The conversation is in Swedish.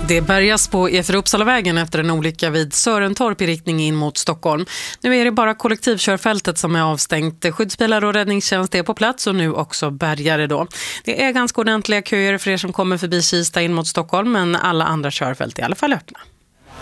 Det bärgas på E4 Uppsalavägen efter en olycka vid Sörentorp i riktning in mot Stockholm. Nu är det bara kollektivkörfältet som är avstängt. Skyddsbilar och räddningstjänst är på plats och nu också bärgare då. Det är ganska ordentliga köer för er som kommer förbi Kista in mot Stockholm, men alla andra körfält är i alla fall öppna.